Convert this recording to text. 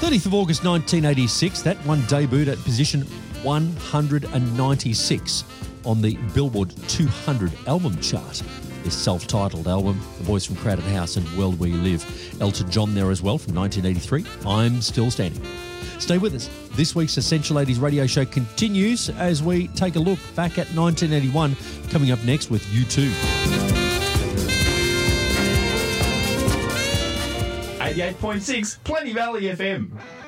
30th of August 1986, that one debuted at position 196 on the Billboard 200 album chart. This self-titled album, The Boys from Crowded House and World Where You Live. Elton John there as well from 1983. I'm Still Standing. Stay with us. This week's Essential 80s radio show continues as we take a look back at 1981, coming up next with U2. 88.6 Plenty Valley FM.